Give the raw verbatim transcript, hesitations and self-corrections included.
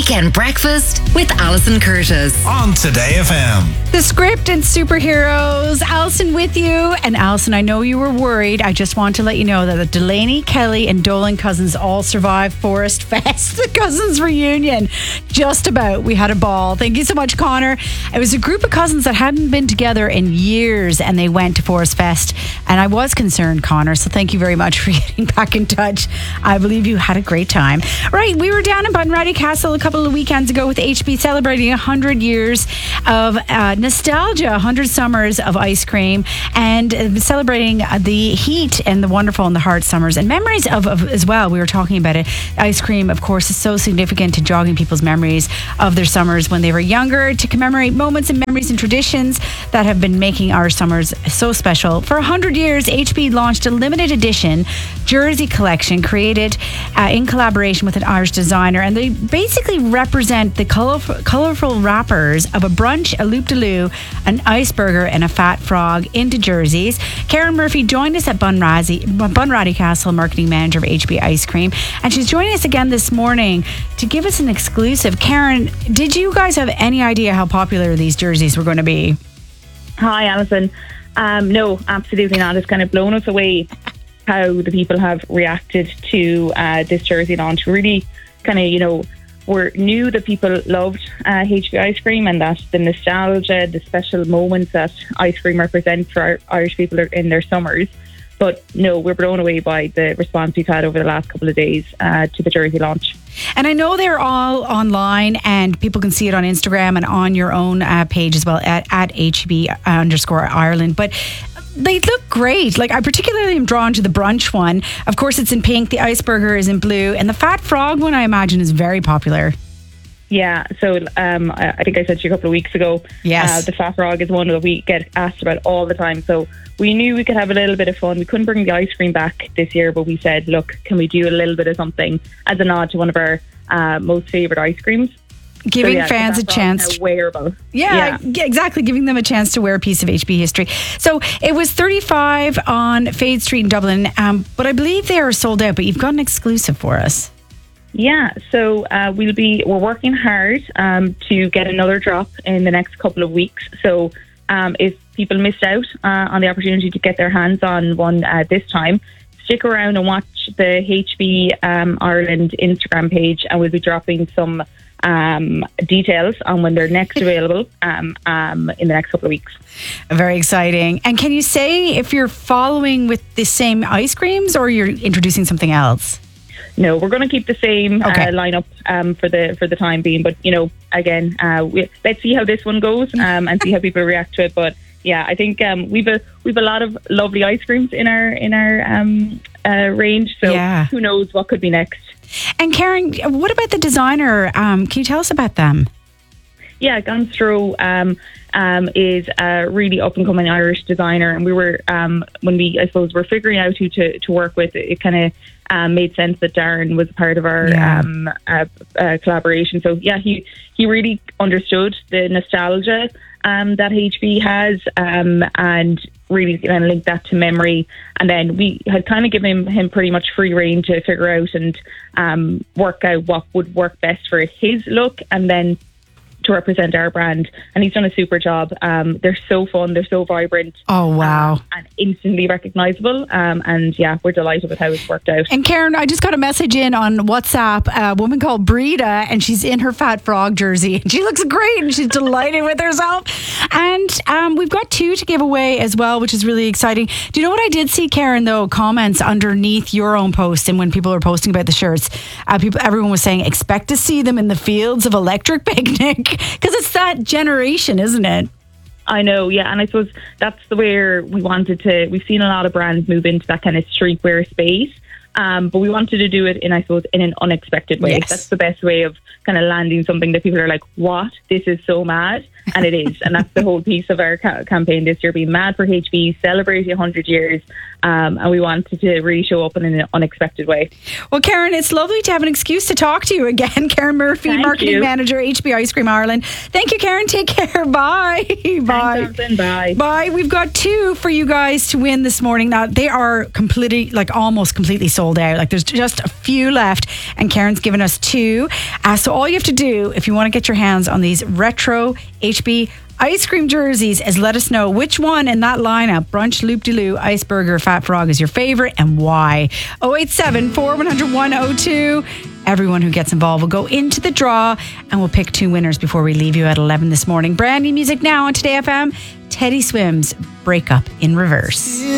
Weekend Breakfast with Alison Curtis on Today F M. The Scripted Superheroes, Alison with you. And Alison, I know you were worried. I just want to let you know that the Delaney, Kelly and Dolan cousins all survived Forest Fest, the cousins reunion. Just about. We had a ball. Thank you so much, Connor. It was a group of cousins that hadn't been together in years and they went to Forest Fest. And I was concerned, Connor, so thank you very much for getting back in touch. I believe you had a great time. Right, we were down in Bunratty Castle a couple of weekends ago with H B celebrating one hundred years of uh, nostalgia, one hundred summers of ice cream, and uh, celebrating uh, the heat and the wonderful and the hard summers and memories of, of as well. We were talking about it. Ice cream, of course, is so significant to jogging people's memories of their summers when they were younger, to commemorate moments and memories and traditions that have been making our summers so special. For one hundred years, H B launched a limited edition jersey collection created uh, in collaboration with an Irish designer, and they basically represent the colorful, colorful wrappers of a brunch, a loop-de-loo, an iceberger and a fat frog into jerseys. Karen Murphy joined us at Bunratty, Bunratty Castle, marketing manager of H B Ice Cream, and she's joining us again this morning to give us an exclusive. Karen, did you guys have any idea how popular these jerseys were going to be? Hi, Alison. Um, no, absolutely not. It's kind of blown us away how the people have reacted to uh, this jersey launch. Really kind of, you know, we knew that people loved uh, H B ice cream and that the nostalgia, the special moments that ice cream represents for our Irish people in their summers. But no, we're blown away by the response we've had over the last couple of days uh, to the jersey launch. And I know they're all online and people can see it on Instagram and on your own uh, page as well at, at H B underscore Ireland. But they look great. Like, I particularly am drawn to the brunch one. Of course, it's in pink. The iceberger is in blue. And the fat frog one, I imagine, is very popular. Yeah, so um, I think I said to you a couple of weeks ago, yes. uh, the fat frog is one that we get asked about all the time. So we knew we could have a little bit of fun. We couldn't bring the ice cream back this year, but we said, look, can we do a little bit of something as a nod to one of our uh, most favourite ice creams? Giving so, yeah, fans a chance. Wearable. Yeah, yeah, exactly. Giving them a chance to wear a piece of H B history. So it was thirty-five on Fade Street in Dublin, um, but I believe they are sold out, but you've got an exclusive for us. Yeah, so uh, we'll be, we're working hard um, to get another drop in the next couple of weeks. So um, if people missed out uh, on the opportunity to get their hands on one uh, this time, stick around and watch the H B um, Ireland Instagram page, and we'll be dropping some um, details on when they're next available um, um, in the next couple of weeks. Very exciting. And can you say if you're following with the same ice creams or you're introducing something else? No, we're going to keep the same okay. uh, lineup um, for the for the time being. But, you know, again, uh, we, let's see how this one goes um, and see how people react to it. But yeah, I think um, we've a we've a lot of lovely ice creams in our in our um, uh, range. So yeah. Who knows what could be next? And Karen, what about the designer? Um, can you tell us about them? Yeah, Gonstro um, um, is a really up and coming Irish designer, and we were um, when we I suppose we're figuring out who to, to work with. It, it kind of um, made sense that Darren was part of our yeah. um, uh, uh, collaboration. So yeah, he he really understood the nostalgia um, that H B has, um, and really kind of linked that to memory. And then we had kind of given him, him pretty much free rein to figure out and um, work out what would work best for his look, and then to represent our brand, and he's done a super job. Um, they're so fun, they're so vibrant. Oh wow! Um, and instantly recognisable. Um, and yeah, we're delighted with how it's worked out. And Karen, I just got a message in on WhatsApp. A woman called Breda, and she's in her fat frog jersey. She looks great, and she's delighted with herself. And um, we've got two to give away as well, which is really exciting. Do you know what I did see, Karen? Though comments underneath your own post, and when people were posting about the shirts, uh, people, everyone was saying, expect to see them in the fields of Electric Picnic. Because it's that generation, isn't it? I know, yeah. And I suppose that's the way we wanted to, we've seen a lot of brands move into that kind of streetwear space. Um, but we wanted to do it in, I suppose, in an unexpected way. Yes. That's the best way of kind of landing something that people are like, what? This is so mad. and it is. And that's the whole piece of our ca- campaign this year, being mad for H B, celebrating one hundred years. Um, and we wanted to really show up in an unexpected way. Well, Karen, it's lovely to have an excuse to talk to you again. Karen Murphy, Thank Marketing you. Manager, H B Ice Cream Ireland. Thank you, Karen. Take care. Bye. Bye. Thanks, Alison. Bye. Bye. We've got two for you guys to win this morning. Now, they are completely, like almost completely sold out. Like there's just a few left, and Karen's given us two. Uh, so all you have to do, if you want to get your hands on these retro H B ice cream jerseys, is let us know which one in that lineup, Brunch, Loop de Loo, Iceberger, Fat Frog, is your favourite and why. oh eight seven, four one zero zero, one oh two. Everyone who gets involved will go into the draw, and we'll pick two winners before we leave you at eleven this morning. Brand new music now on Today F M. Teddy Swims, Break Up in Reverse.